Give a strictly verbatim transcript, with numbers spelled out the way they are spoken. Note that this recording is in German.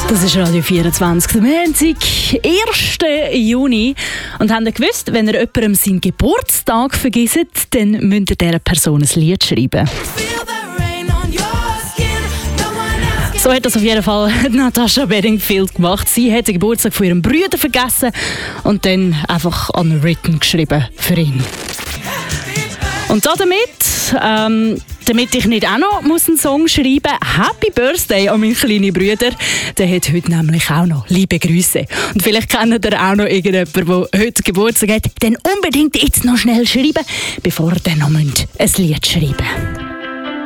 Das ist Radio vierundzwanzig, der Montag, ersten Juni. Und habt ihr gewusst, wenn ihr jemandem seinen Geburtstag vergisst, dann müsst ihr dieser Person ein Lied schreiben. So hat das auf jeden Fall Natasha Bedingfield gemacht. Sie hat den Geburtstag von ihrem Bruder vergessen und dann einfach unwritten geschrieben für ihn. Und damit, ähm, damit ich nicht auch noch muss einen Song schreiben muss, Happy Birthday an meinen kleinen Bruder. Der hat heute nämlich auch noch liebe Grüße. Und vielleicht kennt ihr auch noch irgendjemanden, der heute Geburtstag hat. Dann unbedingt jetzt noch schnell schreiben, bevor ihr dann noch ein Lied schreiben müsst.